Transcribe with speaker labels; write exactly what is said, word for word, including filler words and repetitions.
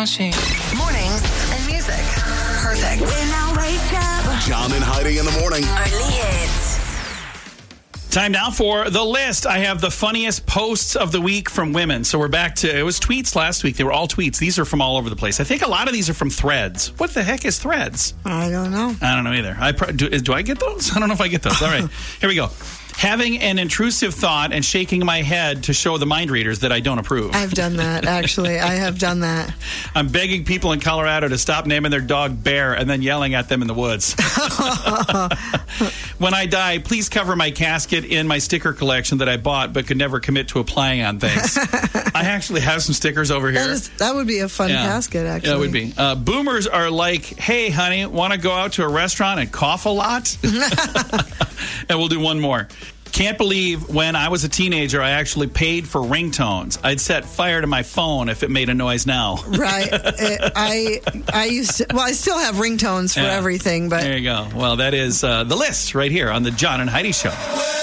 Speaker 1: machine.
Speaker 2: Mornings and music. Perfect.
Speaker 3: When I wake up.
Speaker 4: John and Heidi in the morning.
Speaker 3: Only hits.
Speaker 5: Time now for the list. I have the funniest posts of the week from women. So we're back to, it was tweets last week. They were all tweets. These are from all over the place. I think a lot of these are from Threads. What the heck is Threads?
Speaker 6: I don't know.
Speaker 5: I don't know either. I pro- do, do I get those? I don't know if I get those. All right, here we go. Having an intrusive thought and shaking my head to show the mind readers that I don't approve.
Speaker 6: I've done that, actually. I have done that.
Speaker 5: I'm begging people in Colorado to stop naming their dog Bear and then yelling at them in the woods. When I die, please cover my casket in my sticker collection that I bought but could never commit to applying on things. I actually have some stickers over here.
Speaker 6: That, is, that would be a fun
Speaker 5: yeah.
Speaker 6: casket, actually.
Speaker 5: Yeah, it would be. Uh, boomers are like, hey, honey, want to go out to a restaurant and cough a lot? And we'll do one more. Can't believe when I was a teenager, I actually paid for ringtones. I'd set fire to my phone if it made a noise now.
Speaker 6: Right. It, I I used to, well, I still have ringtones for
Speaker 5: Yeah.
Speaker 6: everything, but
Speaker 5: There you go. Well, that is uh, the list right here on the John and Heidi Show.